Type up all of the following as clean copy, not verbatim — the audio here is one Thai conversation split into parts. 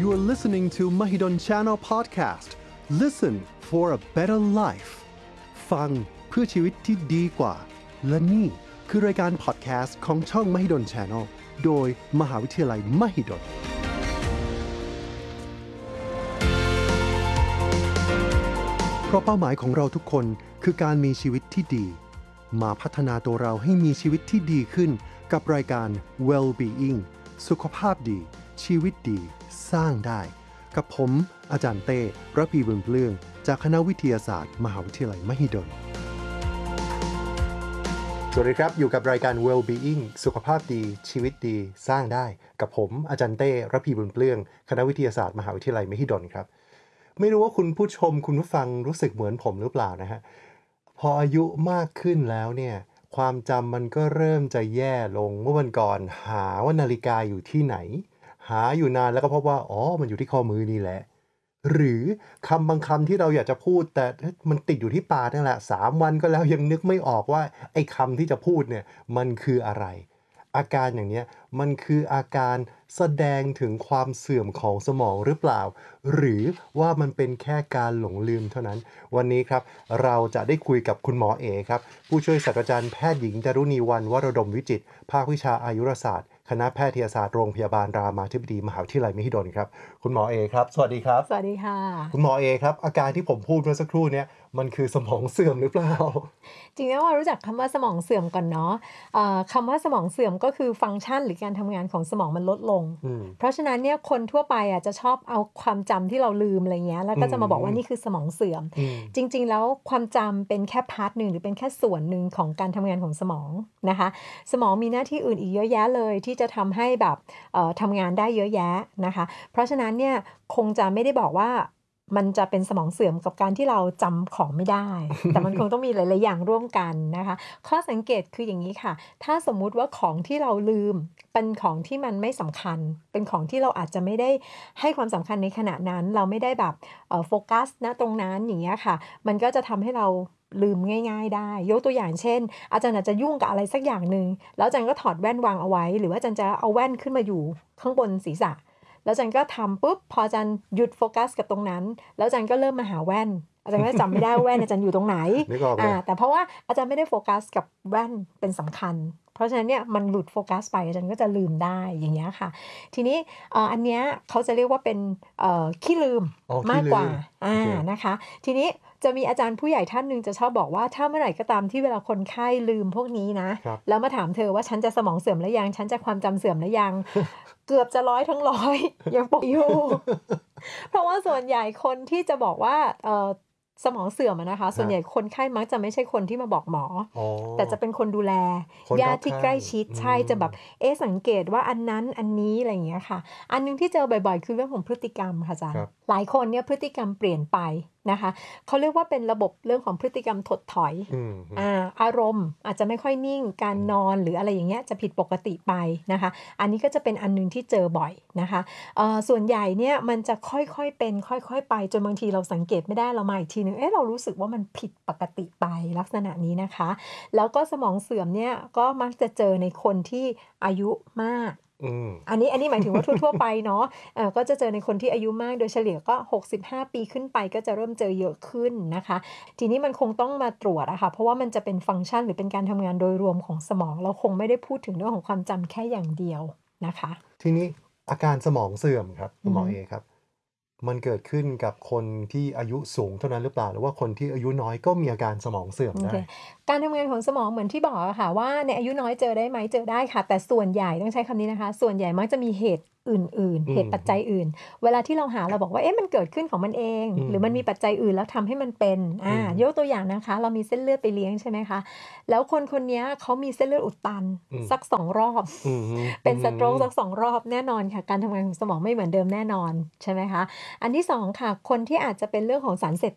You are listening to Mahidol Channel Podcast. Listen for a better life. ฟังเพื่อชีวิตที่ดีกว่าและนี่คือรายการพอดแคสต์ของช่อง Mahidol Channel โดยมหาวิทยาลัย Mahidolเพราะเป้าหมายของเราทุกคนคือการมีชีวิตที่ดีมาพัฒนาตัวเราให้มีชีวิตที่ดีขึ้นกับรายการ Well-being สุขภาพดีชีวิตดีสร้างได้กับผมอาจารย์เต้ระพีบุญเปลื้องจากคณะวิทยาศาสตร์มหาวิทยาลัยมหิดลสวัสดีครับอยู่กับรายการ Well-being สุขภาพดีชีวิตดีสร้างได้กับผมอาจารย์เต้ระพีบุญเปลื้องคณะวิทยาศาสตร์มหาวิทยาลัยมหิดลครับไม่รู้ว่าคุณผู้ชมคุณผู้ฟังรู้สึกเหมือนผมหรือเปล่านะฮะพออายุมากขึ้นแล้วเนี่ยความจำมันก็เริ่มจะแย่ลงเมื่อวันก่อนหาว่านาฬิกาอยู่ที่ไหนหาอยู่นานแล้วก็พบว่ามันอยู่ที่ข้อมือนี่แหละหรือคำบางคำที่เราอยากจะพูดแต่มันติดอยู่ที่ปากนั่นแหละ3 วันก็แล้วยังนึกไม่ออกว่าไอ้คำที่จะพูดเนี่ยมันคืออะไรอาการอย่างนี้มันคืออาการแสดงถึงความเสื่อมของสมองหรือเปล่าหรือว่ามันเป็นแค่การหลงลืมเท่านั้นวันนี้ครับเราจะได้คุยกับคุณหมอเอครับผู้ช่วยศาสตราจารย์แพทย์หญิงดารุณีวรรณวรดมวิจิตรภาควิชาอายุรศาสตร์คณะแพทยศาสตร์โรงพยาบาลรามาธิบดีมหาวิทยาลัยมหิดลครับคุณหมอเอครับสวัสดีครับสวัสดีค่ะคุณหมอเอครับอาการที่ผมพูดเมื่อสักครู่นี้มันคือสมองเสื่อมหรือเปล่าจริงๆแล้วเรารู้จักคำว่าสมองเสื่อมก่อนเนาะคำว่าสมองเสื่อมก็คือฟังก์ชันหรือการทำงานของสมองมันลดลงเพราะฉะนั้นเนี่ยคนทั่วไปจะชอบเอาความจำที่เราลืมอะไรเงี้ยแล้วก็จะมาบอกว่านี่คือสมองเสื่อมจริงๆแล้วความจำเป็นแค่พาร์ทหนึ่งหรือเป็นแค่ส่วนหนึ่งของการทำงานของสมองนะคะสมองมีหน้าที่อื่นอีกเยอะแยะเลยที่จะทำให้แบบทำงานได้เยอะแยะนะคะเพราะฉะนั้นเนี่ยคงจะไม่ได้บอกว่ามันจะเป็นสมองเสื่อมกับการที่เราจำของไม่ได้ แต่มันคงต้องมีหลายๆอย่างร่วมกันนะคะข้อสังเกตคืออย่างนี้ค่ะถ้าสมมุติว่าของที่เราลืมเป็นของที่มันไม่สำคัญเป็นของที่เราอาจจะไม่ได้ให้ความสำคัญในขณะนั้นเราไม่ได้แบบโฟกัสนะตรงนั้นอย่างเงี้ยค่ะมันก็จะทำให้เราลืมง่ายๆได้ยกตัวอย่างเช่นอาจารย์อาจจะยุ่งกับอะไรสักอย่างนึงแล้วอาจารย์ก็ถอดแว่นวางเอาไว้หรือว่าอาจารย์จะเอาแว่นขึ้นมาอยู่ข้างบนศีรษะแล้วอาจารย์ก็ทำปุ๊บพออาจารย์หยุดโฟกัสกับตรงนั้นแล้วอาจารย์ก็เริ่มมาหาแว่นอาจารย์ก็จำไม่ได้แว่นอาจารย์อยู่ตรงไหนแต่เพราะว่าอาจารย์ไม่ได้โฟกัสกับแว่นเป็นสำคัญเพราะฉะนั้นเนี่ยมันหลุดโฟกัสไปอาจารย์ก็จะลืมได้อย่างเงี้ยค่ะทีนี้อันเนี้ยเขาจะเรียกว่าเป็นขี้ลืมมากกว่านะคะทีนี้จะมีอาจารย์ผู้ใหญ่ท่านหนึ่งจะชอบบอกว่าถ้าเมื่อไหร่ก็ตามที่เวลาคนไข้ลืมพวกนี้นะแล้วมาถามเธอว่าฉันจะสมองเสื่อมหรือยังฉันจะความจำเสื่อมหรือยัง เกือบจะ100 ทั้ง 100ยังปกอยู่ เพราะว่าส่วนใหญ่คนที่จะบอกว่าสมองเสื่อมนะคะส่วนใหญ่คนไข้มักจะไม่ใช่คนที่มาบอกหมอแต่จะเป็นคนดูแลญาติที่ใกล้ชิดใช่จะแบบสังเกตว่าอันนั้นอันนี้อะไรอย่างเงี้ยค่ะอันนึงที่เจอบ่อยๆคือเรื่องของพฤติกรรมค่ะอาจารย์หลายคนเนี่ยพฤติกรรมเปลี่ยนไปนะคะเขาเรียกว่าเป็นระบบเรื่องของพฤติกรรมถดถอยอารมณ์อาจจะไม่ค่อยนิ่งการนอนหรืออะไรอย่างเงี้ยจะผิดปกติไปนะคะอันนี้ก็จะเป็นอันนึงที่เจอบ่อยนะคะส่วนใหญ่เนี่ยมันจะค่อยๆเป็นค่อยๆไปจนบางทีเราสังเกตไม่ได้เรามาอีกทีนึงเรารู้สึกว่ามันผิดปกติไปลักษณะนี้นะคะแล้วก็สมองเสื่อมเนี่ยก็มักจะเจอในคนที่อายุมากอันนี้หมายถึงว่าทั่วๆไปเนาะก็จะเจอในคนที่อายุมากโดยเฉลี่ยก็65 ปีขึ้นไปก็จะเริ่มเจอเยอะขึ้นนะคะทีนี้มันคงต้องมาตรวจอะค่ะเพราะว่ามันจะเป็นฟังก์ชันหรือเป็นการทำงานโดยรวมของสมองเราคงไม่ได้พูดถึงเรื่องของความจำแค่อย่างเดียวนะคะทีนี้อาการสมองเสื่อมครับคุณหมอเอครับมันเกิดขึ้นกับคนที่อายุสูงเท่านั้นหรือเปล่าหรือว่าคนที่อายุน้อยก็มีอาการสมองเสื่อมได้การทำงานของสมองเหมือนที่บอกอะค่ะว่าในอายุน้อยเจอได้ไหมเจอได้ค่ะแต่ส่วนใหญ่ต้องใช้คำนี้นะคะส่วนใหญ่มักจะมีเหตุอื่นๆเหตุปัจจัยอื่นเวลาที่เราหาเราบอกว่ามันเกิดขึ้นของมันเองหรือมันมีปัจจัยอื่นแล้วทำให้มันเป็นยกตัวอย่างนะคะเรามีเส้นเลือดไปเลี้ยงใช่ไหมคะแล้วคนนี้เขามีเส้นเลือดอุดตันสัก2 รอบเป็นสโตรกสัก2 รอบแน่นอนค่ะการทำงานของสมองไม่เหมือนเดิมแน่นอนใช่ไหมคะอันที่2ค่ะคนที่อาจจะเป็นเรื่องของสารเสพติด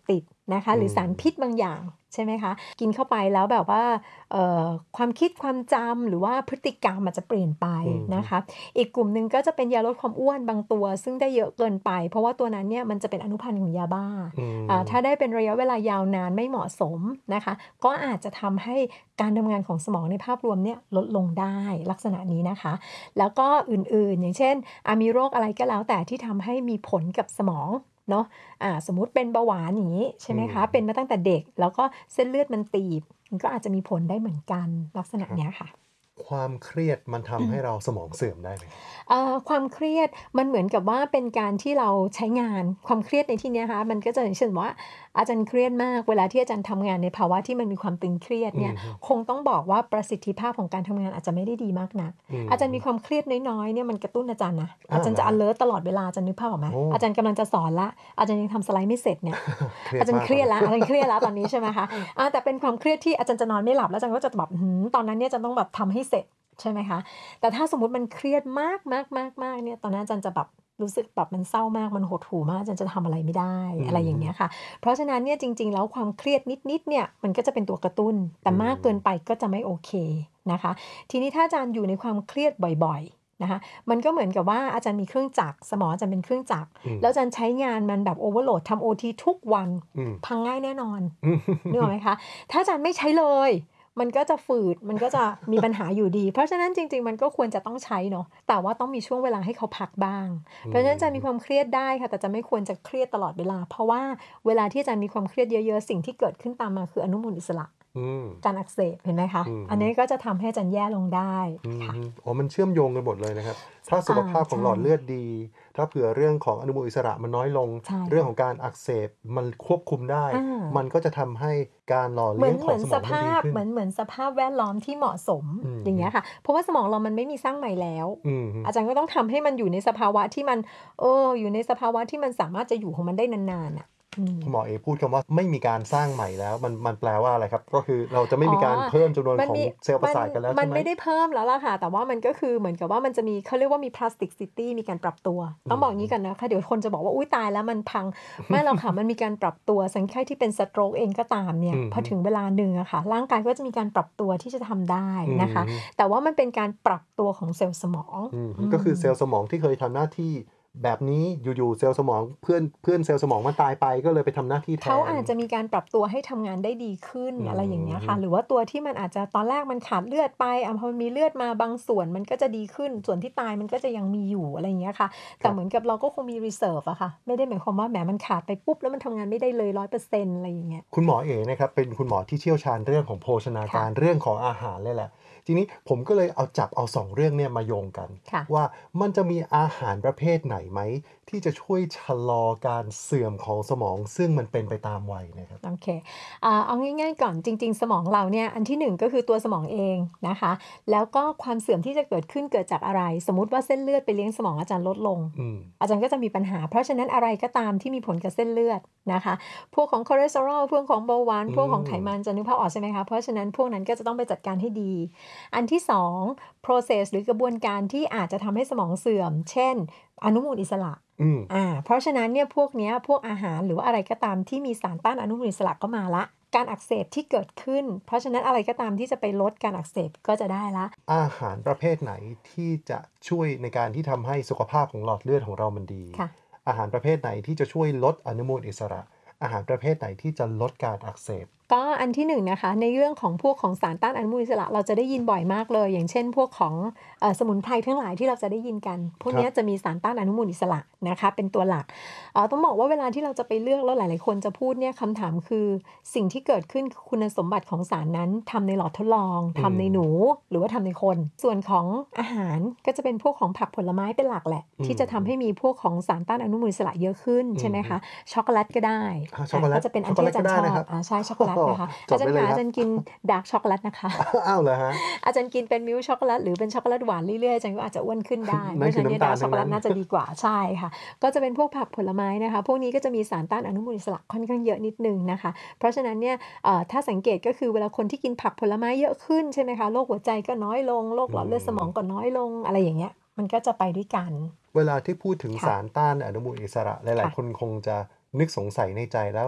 นะคะหรือสารพิษบางอย่างใช่ไหมคะกินเข้าไปแล้วแบบว่าความคิดความจำหรือว่าพฤติกรรมอาจจะเปลี่ยนไปนะคะอีกกลุ่มหนึ่งก็จะเป็นยาลดความอ้วนบางตัวซึ่งได้เยอะเกินไปเพราะว่าตัวนั้นเนี่ยมันจะเป็นอนุพันธ์ของยาบ้าถ้าได้เป็นระยะเวลายาวนานไม่เหมาะสมนะคะก็อาจจะทำให้การทำงานของสมองในภาพรวมเนี่ยลดลงได้ลักษณะนี้นะคะแล้วก็อื่นๆอย่างเช่นมีโรคอะไรก็แล้วแต่ที่ทำให้มีผลกับสมองเนาะสมมุติเป็นเบาหวานอย่างนี้ใช่ไหมคะเป็นมาตั้งแต่เด็กแล้วก็เส้นเลือดมันตีบมันก็อาจจะมีผลได้เหมือนกันลักษณะเนี้ยค่ะความเครียดมันทำให้เราสมองเสื่อมได้ไหมความเครียดมันเหมือนกับว่าเป็นการที่เราใช้งานความเครียดในที่นี้นะคะมันก็จะอย่างเช่นว่าอาจารย์เครียดมากเวลาที่อาจารย์ทำงานในภาวะที่มันมีความตึงเครียดเนี่ยคงต้องบอกว่าประสิทธิภาพของการทำงานอาจจะไม่ได้ดีมากนักอาจารย์มีความเครียดน้อยๆเนี่ยมันกระตุ้นอาจารย์นะอาจารย์จะ alert ตลอดเวลาอาจารย์นึกภาพออกไหมอาจารย์กำลังจะสอนละอาจารย์ยังทำสไลด์ไม่เสร็จเนี่ยอาจารย์เครียดละอาจารย์เครียดละตอนนี้ใช่ไหมคะแต่เป็นความเครียดที่อาจารย์จะนอนไม่หลับแล้วอาจารย์ก็จะแบบตอนนั้นเนี่ยจะต้องแบบทำให้เสร็จใช่ไหมคะแต่ถ้าสมมุติมันเครียดมากเนี่ยตอนนั้นอาจารย์จะแบบรู้สึกแบบมันเศร้ามากมันหดหู่มากอาจารย์จะทำอะไรไม่ได้อะไรอย่างเงี้ยค่ะเพราะฉะนั้นเนี่ยจริงๆแล้วความเครียดนิดๆเนี่ยมันก็จะเป็นตัวกระตุ้นแต่มากเกินไปก็จะไม่โอเคนะคะทีนี้ถ้าอาจารย์อยู่ในความเครียดบ่อยๆนะคะมันก็เหมือนกับว่าอาจารย์มีเครื่องจักรสมองอาจารย์เป็นเครื่องจักรแล้วอาจารย์ใช้งานมันแบบโอเวอร์โหลดทำ OT ทุกวันพังง่ายแน่นอนนึกออกไหมคะถ้าอาจารย์ไม่ใช้เลยมันก็จะฝืดมันก็จะมีปัญหาอยู่ดีเพราะฉะนั้นจริงๆมันก็ควรจะต้องใช้เนาะแต่ว่าต้องมีช่วงเวลาให้เขาพักบ้างเพราะฉะนั้นอาจารย์มีความเครียดได้ค่ะแต่จะไม่ควรจะเครียดตลอดเวลาเพราะว่าเวลาที่อาจารย์มีความเครียดเยอะๆสิ่งที่เกิดขึ้นตามมาคืออนุมูลอิสระการอักเสบเห็นไหมคะอันนี้ก็จะทำให้อาจารย์แย่ลงได้ค่ะมันเชื่อมโยงกันหมดเลยนะครับถ้าสุขภาพของหลอดเลือดดีถ้าเผื่อเรื่องของอนุมูลอิสระมันน้อยลงเรื่องของการอักเสบมันควบคุมได้มันก็จะทำให้การหล่อเลี้ยงของสมองมันดีขึ้นเหมือนสภาพแวดล้อมที่เหมาะสมอย่างเงี้ยค่ะเพราะว่าสมองเรามันไม่มีสร้างใหม่แล้วอาจารย์ก็ต้องทำให้มันอยู่ในสภาวะที่มันอยู่ในสภาวะที่มันสามารถจะอยู่ของมันได้นานๆคุณหมอเอพูดคำว่าไม่มีการสร้างใหม่แล้วมันแปลว่าอะไรครับก็คือเราจะไม่มีการเพิ่มจำนวนของเซลล์ประสาทกันแล้วใช่ไหมมันไม่ได้เพิ่มแล้วล่ะค่ะแต่ว่ามันก็คือเหมือนกับว่ามันจะมีเขาเรียกว่ามีพลาสติกซิตี้มีการปรับตัวต้องบอกงี้กันนะคะเดี๋ยวคนจะบอกว่าอุ้ยตายแล้วมันพังไม่หรอกค่ะมันมีการปรับตัวสังเกตที่เป็นสโตรกเองก็ตามเนี่ยพอถึงเวลาหนึ่งอะค่ะร่างกายก็จะมีการปรับตัวที่จะทำได้นะคะแต่ว่ามันเป็นการปรับตัวของเซลล์สมองก็คือเซลล์สมองที่เคยทำหน้าที่แบบนี้อยู่ๆเซลล์สมองเพื่อนเซลล์สมองมันตายไปก็เลยไปทำหน้าที่แทนเขาอาจจะมีการปรับตัวให้ทำงานได้ดีขึ้นอะไรอย่างเงี้ยค่ะหรือว่าตัวที่มันอาจจะตอนแรกมันขาดเลือดไปพอมันมีเลือดมาบางส่วนมันก็จะดีขึ้นส่วนที่ตายมันก็จะยังมีอยู่อะไรอย่างเงี้ยค่ะแต่เหมือนกับเราก็คงมี reserve อะค่ะไม่ได้หมายความว่าแหมมันขาดไปปุ๊บแล้วมันทำงานไม่ได้เลย 100% อะไรอย่างเงี้ยคุณหมอเอ๋นะครับเป็นคุณหมอที่เชี่ยวชาญเรื่องของโภชนาการเรื่องของอาหารเลยแหละทีนี้ผมก็เลยเอา2เรื่องเนี่ยมาโยงกันว่ามันจะมีอาหารประเภทไหนไหมที่จะช่วยชะลอการเสื่อมของสมองซึ่งมันเป็นไปตามวัยนะครับโอเคเอาง่ายๆก่อนจริงๆสมองเราเนี่ยอันที่1ก็คือตัวสมองเองนะคะแล้วก็ความเสื่อมที่จะเกิดขึ้นเกิดจากอะไรสมมุติว่าเส้นเลือดไปเลี้ยงสมองอาจารย์ลดลงอาจารย์ก็จะมีปัญหาเพราะฉะนั้นอะไรก็ตามที่มีผลกับเส้นเลือดนะคะพวกของคอเลสเตอรอลพวกของเบาหวานพวกของไขมันจะนึกภาพออกใช่ไหมคะเพราะฉะนั้นพวกนั้นก็จะต้องไปจัดการให้ดีอันที่2 process หรือกระบวนการที่อาจจะทำให้สมองเสื่อมเช่นอนุมูลอิสระเพราะฉะนั้นเนี่ยพวกเนี้ยพวกอาหารหรือว่าอะไรก็ตามที่มีสารต้านอนุมูลอิสระก็มาละการอักเสบที่เกิดขึ้นเพราะฉะนั้นอะไรก็ตามที่จะไปลดการอักเสบก็จะได้ละอาหารประเภทไหนที่จะช่วยในการที่ทำให้สุขภาพของหลอดเลือดของเรามันดีอาหารประเภทไหนที่จะช่วยลดอนุมูลอิสระอาหารประเภทไหนที่จะลดการอักเสบก็อันที่1นะคะในเรื่องของพวกของสารต้านอนุมูลอิสระเราจะได้ยินบ่อยมากเลยอย่างเช่นพวกของสมุนไพรทั้งหลายที่เราจะได้ยินกันพวกนี้จะมีสารต้านอนุมูลอิสระนะคะเป็นตัวหลักต้องบอกว่าเวลาที่เราจะไปเลือกแล้วหลายๆคนจะพูดเนี่ยคำถามคือสิ่งที่เกิดขึ้นคุณสมบัติของสารนั้นทำในหลอดทดลองทำในหนูหรือว่าทำในคนส่วนของอาหารก็จะเป็นพวกของผักผลไม้เป็นหลักแหละที่จะทำให้มีพวกของสารต้านอนุมูลอิสระเยอะขึ้นใช่ไหมคะช็อกโกแลตก็ได้ก็จะเป็นอันที่อาจารย์ชอบใช่ช็อกโกแลตนะคะอาจารย์อาจารย์กินดาร์กช็อกโกแลตนะคะอ้าวเหรอฮะอาจารย์กินเป็นมิลค์ช็อกโกแลตหรือเป็นช็อกโกแลตหวานเรื่อยๆอาจารย์ก็อาจจะอ้วนขึ้นได้เพราะฉะนั้นดาร์กช็อกโกแลตน่าจะดีกว่าใช่ค่ะก็จะเป็นพวกผักผลไม้นะคะพวกนี้ก็จะมีสารต้านอนุมูลอิสระค่อนข้างเยอะนิดนึงนะคะเพราะฉะนั้นเนี่ยถ้าสังเกตก็คือเวลาคนที่กินผักผลไม้เยอะขึ้นใช่ไหมคะโรคหัวใจก็น้อยลงโรคหลอดเลือดสมองก็น้อยลงอะไรอย่างเงี้ยมันก็จะไปด้วยกันเวลาที่พูดถึงสารต้านอนุมูลอิสระหลายๆคนคงจะนึกสงสัยในใจแล้ว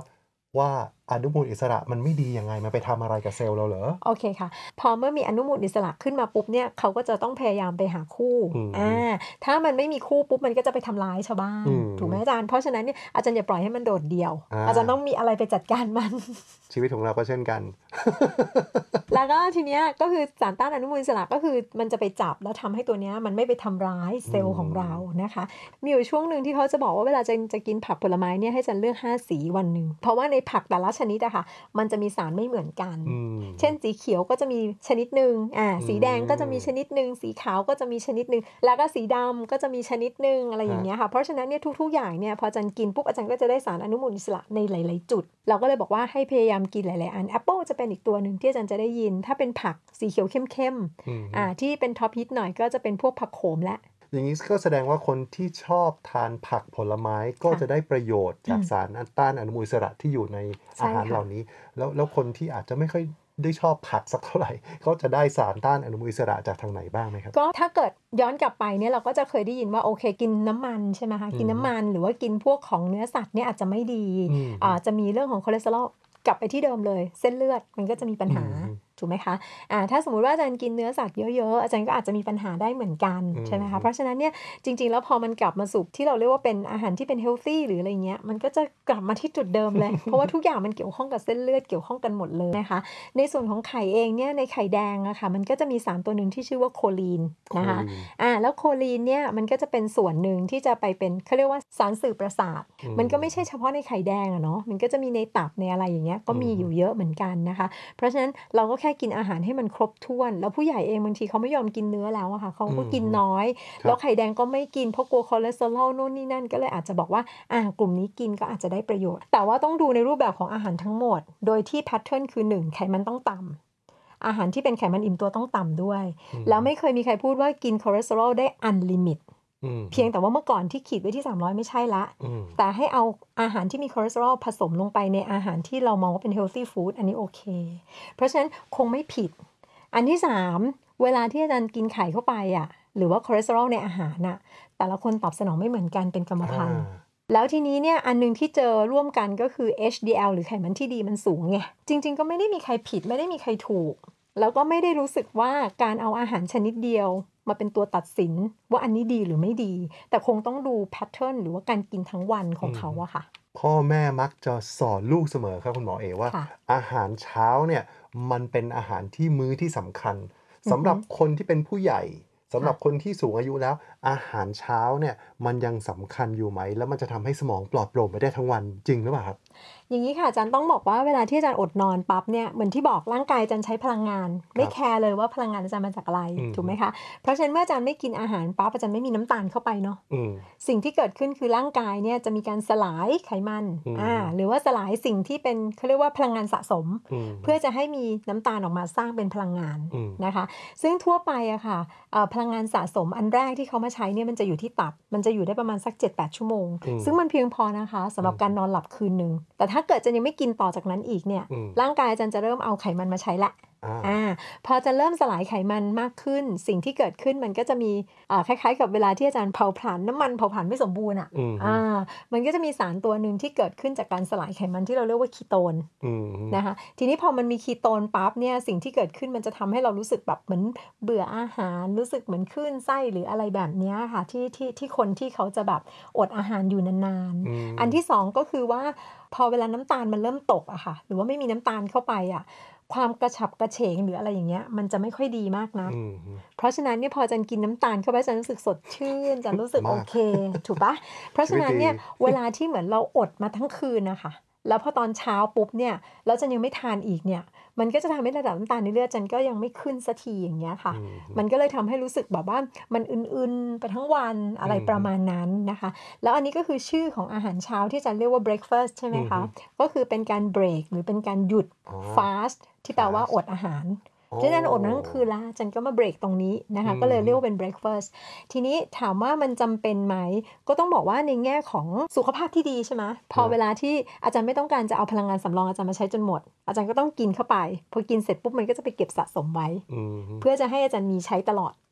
ว่าอนุมูลอิสระมันไม่ดียังไงมันไปทำอะไรกับเซลล์เราเหรอโอเคค่ะพอเมื่อมีอนุมูลอิสระขึ้นมาปุ๊บเนี่ยเขาก็จะต้องพยายามไปหาคู่ถ้ามันไม่มีคู่ปุ๊บมันก็จะไปทำร้ายชาวบ้านถูกไหมอาจารย์เพราะฉะนั้นเนี่ยอาจารย์อย่าปล่อยให้มันโดดเดี่ยวอาจารย์ต้องมีอะไรไปจัดการมันชีวิตของเราก็เช่นกันแล้วก็ทีเนี้ยก็คือสารต้านอนุมูลอิสระก็คือมันจะไปจับแล้วทำให้ตัวเนี้ยมันไม่ไปทำร้ายเซลล์ของเรานะคะมีอยู่ช่วงหนึ่งที่เขาจะบอกว่าเวลาจะกินผักผลไม้เนี่ยให้จันเลือก5สีวันหนึ่งเพราะว่าในผักแต่ละชนิดอะค่ะมันจะมีสารไม่เหมือนกันเช่นสีเขียวก็จะมีชนิดหนึ่งสีแดงก็จะมีชนิดหนึ่งสีขาวก็จะมีชนิดหนึ่งแล้วก็สีดำก็จะมีชนิดหนึ่งอะไรอย่างเงี้ยค่ะเพราะฉะนั้นเนี่ยทุกๆอย่างเนี่ยพอจันกินปุ๊บอาจารย์ก็จะได้สารอนุมูลอิสระในหลายๆจุดเราก็เลยบอกว่าให้พยายามกินหลายๆอันแอปเปิลจะเป็นอีกตัวหนึ่งที่อาจารย์จะได้ยินถ้าเป็นผักสีเขียวเข้มๆที่เป็นท็อปฮิตหน่อยก็จะเป็นพวกผักโขมและอย่างนี้ก็แสดงว่าคนที่ชอบทานผักผลไม้ก็จะได้ประโยชน์จากสารต้านอนุมูลอิสระที่อยู่ในอาหารเหล่านี้แล้วคนที่อาจจะไม่ค่อยได้ชอบผักสักเท่าไหร่เขาจะได้สารต้านอนุมูลอิสระจากทางไหนบ้างไหมครับก็ถ้าเกิดย้อนกลับไปเนี่ยเราก็จะเคยได้ยินว่าโอเคกินน้ำมันใช่ไหมคะกินน้ำมันหรือว่ากินพวกของเนื้อสัตว์เนี่ยอาจจะไม่ดีจะมีเรื่องของคอเลสเตอรอลกลับไปที่เดิมเลยเส้นเลือดมันก็จะมีปัญหาถูกไหมคะถ้าสมมุติว่าอาจารย์กินเนื้อสัตว์เยอะๆอาจารย์ก็อาจจะมีปัญหาได้เหมือนกันใช่ไหมคะเพราะฉะนั้นเนี่ยจริงๆแล้วพอมันกลับมาสู่ที่เราเรียกว่าเป็นอาหารที่เป็นเฮลตี้หรืออะไรเงี้ยมันก็จะกลับมาที่จุดเดิมเลย เพราะว่าทุกอย่างมันเกี่ยวข้องกับเส้นเลือดเกี่ยวข้องกันหมดเลยนะคะในส่วนของไข่เองเนี่ยในไข่แดงอะค่ะมันก็จะมีสารตัวหนึ่งที่ชื่อว่าโคลีนนะคะแล้วโคลีนเนี่ยมันก็จะเป็นส่วนหนึ่งที่จะไปเป็นเขาเรียกว่าสารสื่อประสาทมันก็ไม่ใช่เฉพาะในไข่แดงอะเนาะมันก็จะมีในตับในอะไรอย่างเงี้ยก็มีอยู่เยอะเหมือนกันนะคะเพราะฉะนั้นเราก็แค่กินอาหารให้มันครบถ้วนแล้วผู้ใหญ่เองบางทีเขาไม่ยอมกินเนื้อแล้วอะค่ะเขาก็กินน้อยแล้วไข่แดงก็ไม่กินเพราะกลัวคอเลสเตอรอลนู่นนี่นั่นก็เลยอาจจะบอกว่ากลุ่มนี้กินก็อาจจะได้ประโยชน์แต่ว่าต้องดูในรูปแบบของอาหารทั้งหมดโดยที่แพทเทิร์นคือ1ไขมันต้องต่ำอาหารที่เป็นไขมันอิ่มตัวต้องต่ำด้วยแล้วไม่เคยมีใครพูดว่ากินคอเลสเตอรอลได้อันลิมิตเพียงแต่ว่าเมื่อก่อนที่ขีดไว้ที่300ไม่ใช่ละแต่ให้เอาอาหารที่มีคอเลสเตอรอลผสมลงไปในอาหารที่เรามองว่าเป็นเฮลตี้ฟู้ดอันนี้โอเคเพราะฉะนั้นคงไม่ผิดอันที่3เวลาที่อาจารย์กินไข่เข้าไปหรือว่าคอเลสเตอรอลในอาหารแต่ละคนตอบสนองไม่เหมือนกันเป็นกรรมพันธุ์แล้วทีนี้เนี่ยอันนึงที่เจอร่วมกันก็คือ HDL หรือไขมันที่ดีมันสูงไงจริงๆก็ไม่ได้มีใครผิดไม่ได้มีใครถูกแล้วก็ไม่ได้รู้สึกว่าการเอาอาหารชนิดเดียวมาเป็นตัวตัดสินว่าอันนี้ดีหรือไม่ดีแต่คงต้องดูแพทเทิร์นหรือว่าการกินทั้งวันของเขาอะค่ะพ่อแม่มักจะสอนลูกเสมอครับคุณหมอเอว่าอาหารเช้าเนี่ยมันเป็นอาหารที่มื้อที่สำคัญสำหรับคนที่เป็นผู้ใหญ่สำหรับคนที่สูงอายุแล้วอาหารเช้าเนี่ยมันยังสำคัญอยู่ไหมแล้วมันจะทำให้สมองปลอดโปร่งไปได้ทั้งวันจริงหรือเปล่าครับอย่างนี้ค่ะอาจารย์ต้องบอกว่าเวลาที่อาจารย์อดนอนปั๊บเนี่ยเหมือนที่บอกร่างกายอาจารย์ใช้พลังงานไม่แคร์เลยว่าพลังงานอาจารย์มาจากอะไรถูกไหมคะเพราะฉะนั้นเมื่ออาจารย์ไม่กินอาหารปั๊บอาจารย์ไม่มีน้ำตาลเข้าไปเนาะสิ่งที่เกิดขึ้นคือร่างกายเนี่ยจะมีการสลายไขมันหรือว่าสลายสิ่งที่เป็นเขาเรียกว่าพลังงานสะสมเพื่อจะให้มีน้ำตาลออกมาสร้างเป็นพลังงานนะคะซึ่งทั่วไปอะค่ะพลังงานสะสมอันแรกที่เขามาใช้เนี่ยมันจะอยู่ที่ตับมันจะอยู่ได้ประมาณสัก 7-8 ชั่วโมงซึ่งมันเพียงพอนะคะสำหรับการนอนหลับคืนนึงแต่ถ้าเกิดจะยังไม่กินต่อจากนั้นอีกเนี่ยร่างกายอาจารย์จะเริ่มเอาไขมันมาใช้ละพอจะเริ่มสลายไขมันมากขึ้นสิ่งที่เกิดขึ้นมันก็จะมีคล้ายๆกับเวลาที่อาจารย์เผาผลาญน้ำมันเผาผลาญไม่สมบูรณ์มันก็จะมีสารตัวหนึ่งที่เกิดขึ้นจากการสลายไขมันที่เราเรียกว่าคีโตนนะคะทีนี้พอมันมีคีโตนปั๊บเนี่ยสิ่งที่เกิดขึ้นมันจะทำให้เรารู้สึกแบบเหมือนเบื่ออาหารรู้สึกเหมือนคลื่นไส้หรืออะไรแบบนี้ค่ะที่คนที่เขาจะแบบอดอาหารอยู่นานๆอันที่สองก็คือว่าพอเวลาน้ำตาลมันเริ่มตกอะค่ะหรือว่าไม่มีน้ำตาลเข้าไปความกระฉับกระเฉงหรืออะไรอย่างเงี้ยมันจะไม่ค่อยดีมากนะเพราะฉะนั้นเนี่ยพอจันกินน้ำตาลเข้าไปจันรู้สึกสดชื่นจันรู้สึกโอเคถูกปะเพราะฉะนั้นเนี่ยเวลาที่เหมือนเราอดมาทั้งคืนนะคะแล้วพอตอนเช้าปุ๊บเนี่ยแล้วจันยังไม่ทานอีกเนี่ยมันก็จะทำให้ระดับน้ำตาลในเลือดจันก็ยังไม่ขึ้นสักทีอย่างเงี้ยค่ะมันก็เลยทำให้รู้สึกแบบว่ามันอึนๆไปทั้งวันอะไรประมาณนั้นนะคะแล้วอันนี้ก็คือชื่อของอาหารเช้าที่จันเรียกว่า breakfast ใช่ไหมคะก็คือเป็นการเบรกหรือเป็นการหยุด fast ที่แปลว่าอดอาหารฉะนั้นอดนั่นคือละจันก็มาเบรกตรงนี้นะคะก็เลยเรียกว่าเป็น breakfast ทีนี้ถามว่ามันจำเป็นไหมก็ต้องบอกว่าในแง่ของสุขภาพที่ดีใช่ไหมพอเวลาที่อาจารย์ไม่ต้องการจะเอาพลังงานสำรองอาจารย์มาใช้จนหมดอาจารย์ก็ต้องกินเข้าไปพอกินเสร็จปุ๊บมันก็จะไปเก็บสะสมไว้เพื่อจะให้อาจารย์มีใช้ตลอด